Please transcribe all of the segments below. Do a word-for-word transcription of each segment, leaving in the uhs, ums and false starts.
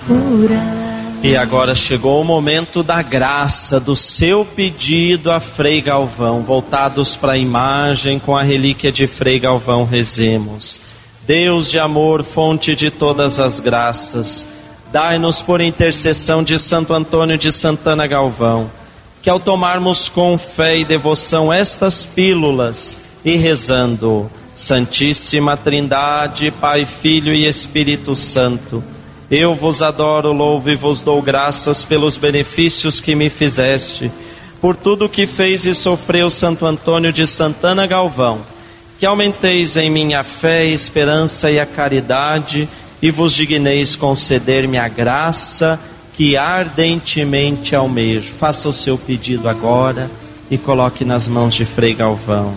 curar. E agora chegou o momento da graça, do seu pedido a Frei Galvão. Voltados para a imagem, com a relíquia de Frei Galvão, rezemos. Deus de amor, fonte de todas as graças, dai-nos por intercessão de Santo Antônio de Santana Galvão, que ao tomarmos com fé e devoção estas pílulas e rezando Santíssima Trindade, Pai, Filho e Espírito Santo, eu vos adoro, louvo e vos dou graças pelos benefícios que me fizeste, por tudo que fez e sofreu Santo Antônio de Santana Galvão, que aumenteis em mim a fé, a esperança e a caridade, e vos digneis conceder-me a graça que ardentemente almejo. Faça o seu pedido agora e coloque nas mãos de Frei Galvão.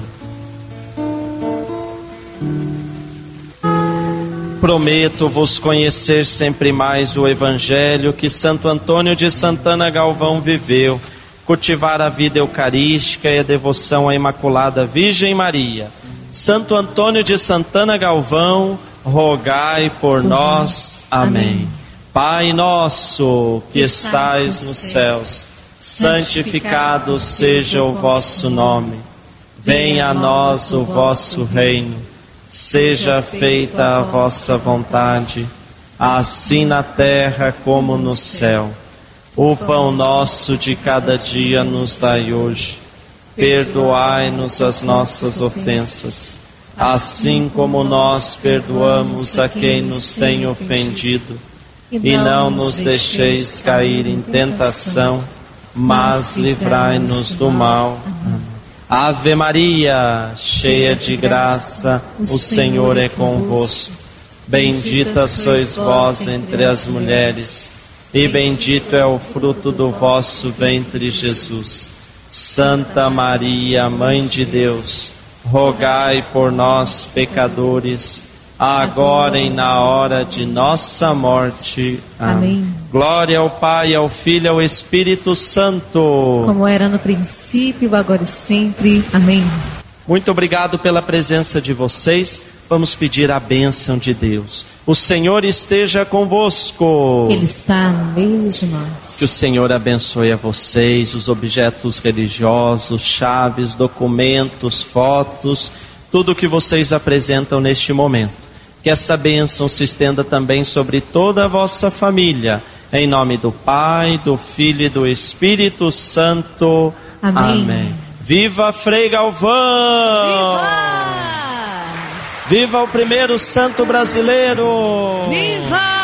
Prometo vos conhecer sempre mais o Evangelho que Santo Antônio de Santana Galvão viveu, cultivar a vida eucarística e a devoção à Imaculada Virgem Maria. Santo Antônio de Santana Galvão, rogai por nós. Amém. Pai nosso que estais nos céus, santificado seja o vosso nome. Venha a nós o vosso reino. Seja feita a vossa vontade, assim na terra como no céu. O pão nosso de cada dia nos dai hoje. Perdoai-nos as nossas ofensas, assim como nós perdoamos a quem nos tem ofendido. E não nos deixeis cair em tentação, mas livrai-nos do mal. Ave Maria, cheia de graça, o Senhor é convosco. Bendita sois vós entre as mulheres, e bendito é o fruto do vosso ventre, Jesus. Santa Maria, Mãe de Deus, rogai por nós, pecadores, agora e na hora de nossa morte. Amém. Amém. Glória ao Pai, ao Filho e ao Espírito Santo. Como era no princípio, agora e sempre. Amém. Muito obrigado pela presença de vocês. Vamos pedir a bênção de Deus. O Senhor esteja convosco. Ele está no meio de nós. Que o Senhor abençoe a vocês, os objetos religiosos, chaves, documentos, fotos, tudo que vocês apresentam neste momento. Que essa bênção se estenda também sobre toda a vossa família. Em nome do Pai, do Filho e do Espírito Santo. Amém. Amém. Viva Frei Galvão! Viva! Viva o primeiro santo brasileiro! Viva!